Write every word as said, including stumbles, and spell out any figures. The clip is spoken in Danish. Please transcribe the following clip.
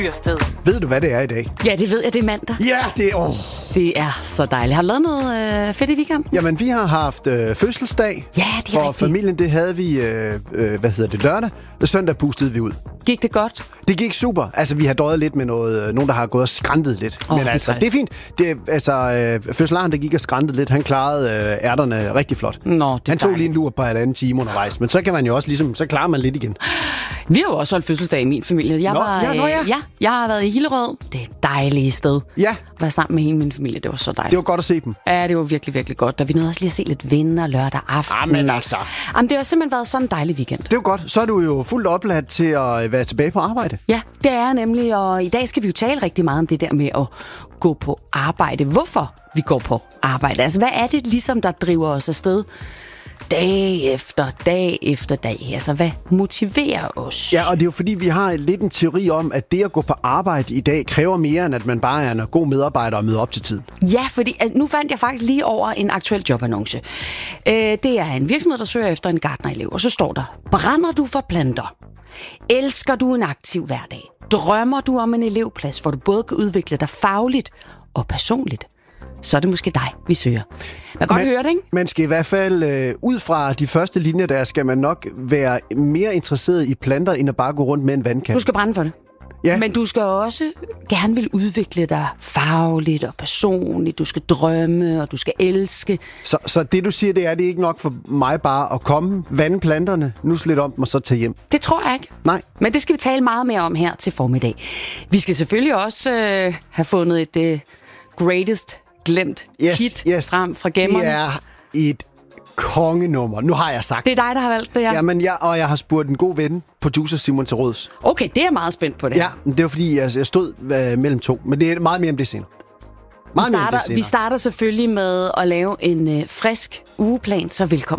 Fyrsted. Ved du, hvad det er i dag? Ja, det ved jeg, det er mandag. Ja, det er... Oh. Det er så dejligt. Har du lavet noget øh, fedt i weekenden? Jamen, vi har haft øh, fødselsdag. Ja, det er for rigtigt. familien, det havde vi, øh, øh, hvad hedder det, lørdag. Og søndag pustede vi ud. Gik det godt? Det gik super. Altså, vi har døjet lidt med noget, øh, nogen, der har gået og skræntet lidt. Oh, Men det altså, er det er fint. Det, altså, øh, fødselaren, der gik og skræntet lidt, han klarede øh, ærterne rigtig flot. Nå, det han tog dejligt. lige en lur på halvanden time undervejs. Men så kan man jo også ligesom, så klarer man lidt igen. Vi har jo også holdt fødselsdag i min familie. Jeg Nå, var, ja, nå, ja. Øh, ja, jeg har været i Hillerød. Det er et dejligt sted. Ja. Være sammen med hele min familie, det var så dejligt. Det var godt at se dem. Ja, det var virkelig, virkelig godt. Og vi nåede også lige at se lidt venner lørdag aften. Jamen altså. Jamen, det har simpelthen været sådan en dejlig weekend. Det var godt. Så er du jo fuldt opladt til at være tilbage på arbejde. Ja, det er jeg nemlig, og i dag skal vi jo tale rigtig meget om det der med at gå på arbejde. Hvorfor vi går på arbejde? Altså, hvad er det ligesom, der driver os afsted dag efter dag efter dag? Altså, hvad motiverer os? Ja, og det er jo fordi, vi har lidt en teori om, at det at gå på arbejde i dag kræver mere, end at man bare er en god medarbejder og møder op til tiden. Ja, fordi altså, nu fandt jeg faktisk lige over en aktuel jobannonce. Øh, det er en virksomhed, der søger efter en gartnerelev, og så står der: brænder du for planter? Elsker du en aktiv hverdag? Drømmer du om en elevplads, hvor du både kan udvikle dig fagligt og personligt? Så er det måske dig, vi søger. Man kan godt man, høre det, ikke? Man skal i hvert fald, øh, ud fra de første linjer der, skal man nok være mere interesseret i planter, end at bare gå rundt med en vandkande. Du skal brænde for det. Ja. Men du skal også gerne vil udvikle dig fagligt og personligt. Du skal drømme, og du skal elske. Så, så det, du siger, det er, det er ikke nok for mig bare at komme, vande planterne, nus lidt om dem og så tage hjem? Det tror jeg ikke. Nej. Men det skal vi tale meget mere om her til formiddag. Vi skal selvfølgelig også øh, have fundet et øh, greatest glemt yes, hit yes. frem fra gemmerne. Det er et kongenummer. Nu har jeg sagt. Det er dig, der har valgt det, ja. Jamen, jeg, og jeg har spurgt en god ven, producer Simon til råds. Okay, det er jeg meget spændt på det. Ja, det var fordi, jeg, jeg stod øh, mellem to. Men det er meget mere om det senere. Vi Meget mere om starter, det senere. vi starter selvfølgelig med at lave en øh, frisk ugeplan, så velkommen.